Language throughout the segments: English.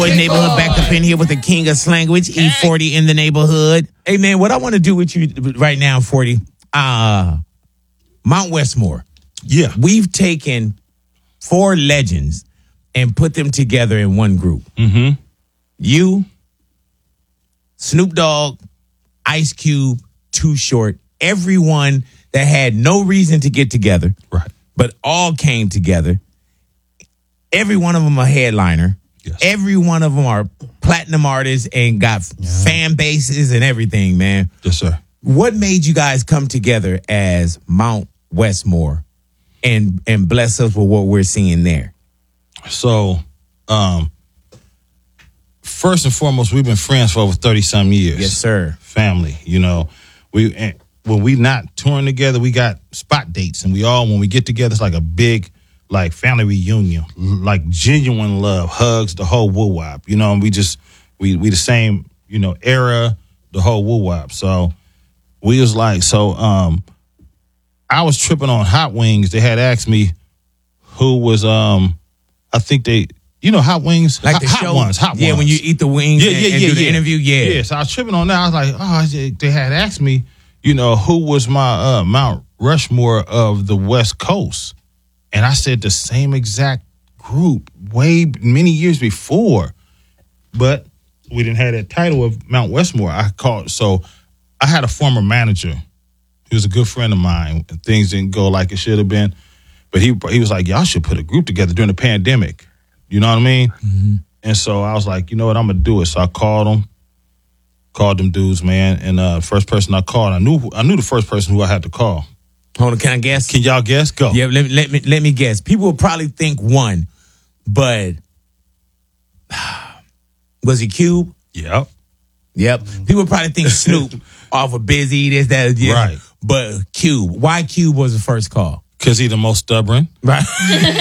Boys Neighborhood back up in here with the king of slanguage, E40 in the neighborhood. Hey, man, what I want to do with you right now, 40, Mount Westmore. Yeah. We've taken 4 legends and put them together in one group. Mm-hmm. You, Snoop Dogg, Ice Cube, Too Short, everyone that had no reason to get together, right, but all came together. Every one of them a headliner. Yes. Every one of them are platinum artists and got fan bases and everything, man. Yes, sir. What made you guys come together as Mount Westmore and bless us with what we're seeing there? So, first and foremost, we've been friends for over 30-some years. Yes, sir. Family, you know. When we not touring together, we got spot dates, and when we get together, it's like a big, like, family reunion, like genuine love, hugs, the whole woo-wop, you know. And we the same, you know, era, the whole woo-wop. So we was like, I was tripping on Hot Wings. They had asked me who was, I think they, you know, Hot Wings, like the hot show, ones, hot yeah, ones. when you eat the wings, and do the interview, yeah. So I was tripping on that. I was like, they had asked me, you know, who was my Mount Rushmore of the West Coast, and I said the same exact group many years before, but we didn't have that title of Mount Westmore. I had a former manager. He was a good friend of mine. Things didn't go like it should have been, but he was like, y'all should put a group together during the pandemic. You know what I mean? Mm-hmm. And so I was like, you know what, I'm going to do it. So I called them dudes, man. And first person I called, I knew the first person who I had to call. Hold on, can I guess? Can y'all guess? Go. Yeah, let me guess. People will probably think one, but was he Cube? Yep. People probably think Snoop off of Busy, this, that, yeah. Right. But Cube. Why Cube was the first call? Because he's the most stubborn. Right. Hey,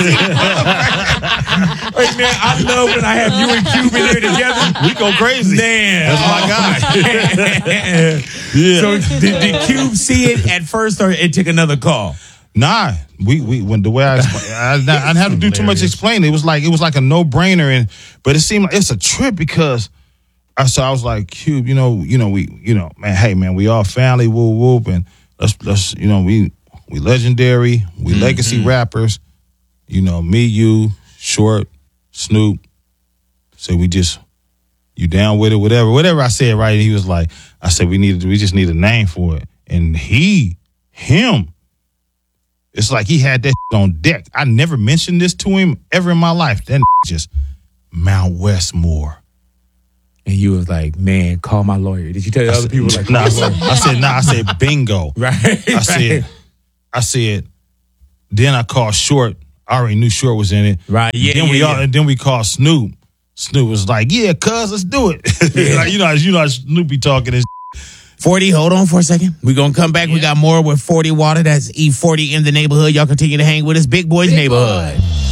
man, I love when I have you and Cube in here together. We go crazy. Damn. That's my guy. Yeah. So did Cube see it at first or it took another call? Nah. When the way I didn't have to do too much explaining. It was like a no-brainer, but it seemed like it's a trip because I was like, Cube, man, hey man, we all family, whoop whoop, and let's we legendary, we legacy rappers, you know, me, you, Short, Snoop. So you down with it, whatever I said, right? And he was like, I said we just need a name for it. And him, it's like he had that on deck. I never mentioned this to him ever in my life. Then just Mount Westmore. And you was like, man, call my lawyer. Did you tell the other people like, nah, I said bingo. Right. I said, then I called Short. I already knew Short was in it. Right. Yeah. Then we called Snoop. Snoop was like, yeah, cuz, let's do it. Yeah. Like, you know how Snoop be talking this. 40, hold on for a second. We're going to come back. Yeah. We got more with 40 Water. That's E40 in the neighborhood. Y'all continue to hang with us. Big Boys Neighborhood.